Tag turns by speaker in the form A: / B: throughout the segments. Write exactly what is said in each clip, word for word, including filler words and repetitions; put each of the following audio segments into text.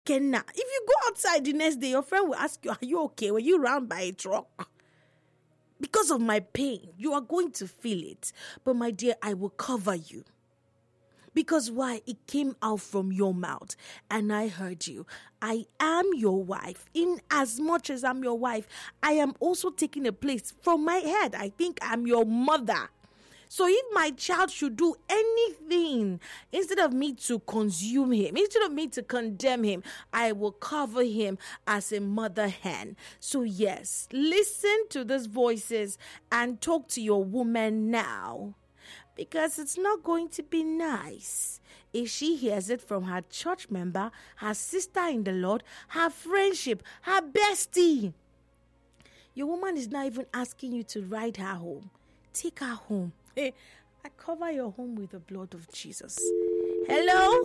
A: Kenna. If you go outside the next day, your friend will ask you, are you okay? Were you round by a truck? Because of my pain, you are going to feel it. But my dear, I will cover you. Because why? It came out from your mouth and I heard you. I am your wife. In as much as I'm your wife, I am also taking a place from my head. I think I'm your mother. So if my child should do anything, instead of me to consume him, instead of me to condemn him, I will cover him as a mother hen. So yes, listen to these voices and talk to your woman now. Because it's not going to be nice if she hears it from her church member, her sister in the Lord, her friendship, her bestie. Your woman is not even asking you to ride her home. Take her home. Hey, I cover your home with the blood of Jesus. Hello?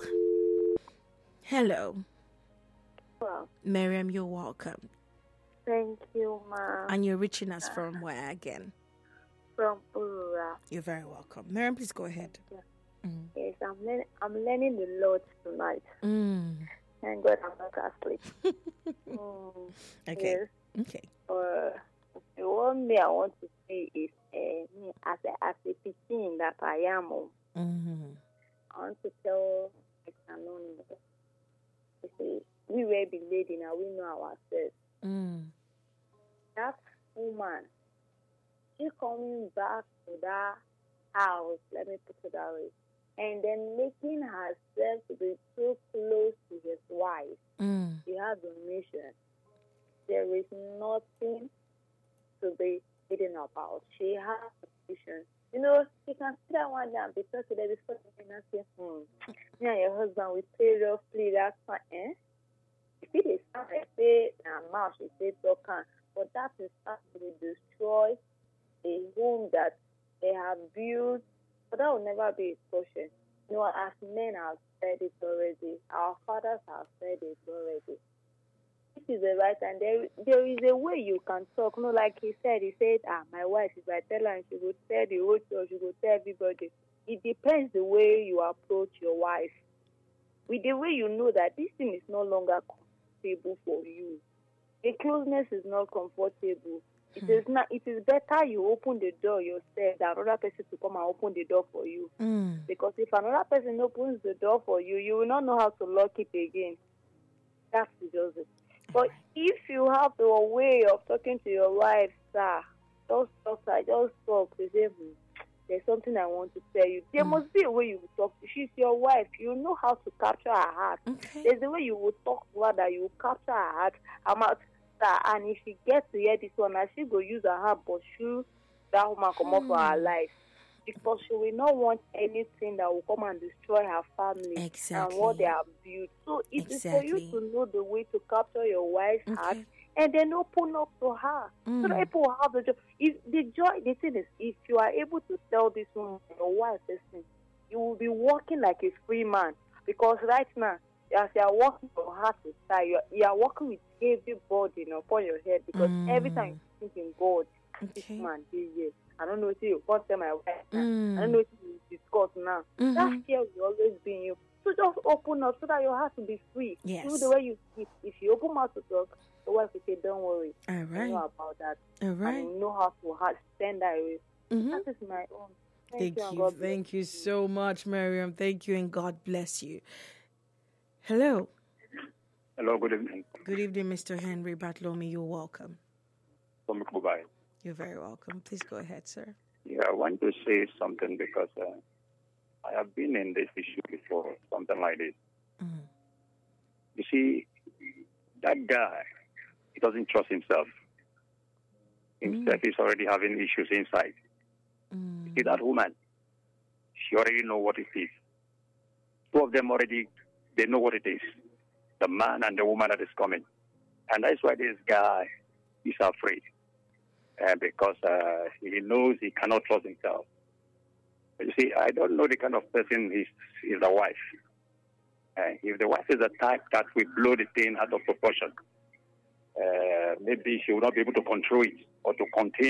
A: Hello.
B: Well,
A: Miriam, you're welcome.
B: thank you, ma'am.
A: And you're reaching us from where again?
B: From Urura.
A: You're very welcome. Miriam, please go ahead.
B: Yeah.
A: Mm.
B: Yes, I'm, learning, I'm learning the Lord tonight.
A: Mm.
B: Thank God I'm not Catholic. mm,
A: Okay.
B: Yes.
A: Okay.
B: Uh, the one thing I want to say is, uh, me as a, as a Christian that I am, oh,
A: Mm-hmm.
B: I want to tell my canon, you see, we will be lady now, we know ourselves.
A: Mm.
B: That woman, she coming back to that house, let me put it that way, and then making herself to be so close to his wife.
A: Mm.
B: She has a mission. There is nothing to be hidden about. She has a mission. You know, she can sit that one down because today before you and say, hmm, me and your husband, we play roughly, that's fine, eh? If it is something, say, now, mouth, she say, talking, but that is actually destroy a home that they have built, but that will never be a question. You know, as men have said it already, our fathers have said it already. This is the right time. There, there is a way you can talk. No, like he said, he said, ah, my wife, if I tell her, she will tell the whole church, she will tell everybody. It depends the way you approach your wife. With the way you know that this thing is no longer comfortable for you. The closeness is not comfortable. It
A: Hmm.
B: is not. It is better you open the door yourself than another person to come and open the door for you.
A: Mm.
B: Because if another person opens the door for you, you will not know how to lock it again. That's just it. But
A: Alright.
B: if you have the way of talking to your wife, sir, just talk, sir, just talk. They say, hmm, there's something I want to tell you. There
A: Mm.
B: must be a way you will talk to. She's your wife. You know how to capture her heart.
A: Okay.
B: There's a way you will talk to her that you will capture her heart. I'm out, sir, and if she gets to hear this one, now she go use her heart pursue that woman come up for her
A: Hmm.
B: life. Because she will not want anything that will come and destroy her family
A: Exactly.
B: and what they have built. So it is for
A: Exactly.
B: you to know the way to capture your wife's
A: Okay.
B: heart and then open up to her.
A: Mm.
B: So that people will have the joy. If the joy, the thing is, if you are able to tell this woman, your wife, listen, you will be walking like a free man. Because right now, as you are walking your heart inside, you are, you are walking with heavy burden upon your head. Because
A: Mm.
B: every time you think in God, this
A: Okay.
B: man is here. I don't know if you can't tell my wife now.
A: Mm.
B: I don't know if you discuss now.
A: Mhm.
B: That fear will always be in you. So just open up so that your heart will be free.
A: Yes.
B: Do the way you speak. If you open mouth to talk, the wife will say, don't worry.
A: All
B: I
A: right.
B: know about that.
A: All
B: And
A: right.
B: you know how to hard stand that way.
A: Mhm.
B: That is my own. Thank,
A: Thank
B: you. and
A: you.
B: God bless
A: Thank you so much, Miriam. Thank you, and God bless you. Hello.
C: Hello, good evening.
A: Good evening, Mister Henry Bartholomew. You're welcome.
C: From Kubai.
A: You're very welcome. Please go ahead, sir.
C: Yeah, I want to say something because uh, I have been in this issue before, something like this.
A: Mm.
C: You see, that guy, he doesn't trust himself. Himself is already having issues inside.
A: Mm.
C: You see, that woman, she already know what it is. Two of them already, they know what it is. The man and the woman that is coming. And that's why this guy is afraid. Uh, because uh, he knows he cannot trust himself. But you see, I don't know the kind of person is is the wife. Uh, if the wife is the type that will blow the thing out of proportion, uh, maybe she will not be able to control it or to contain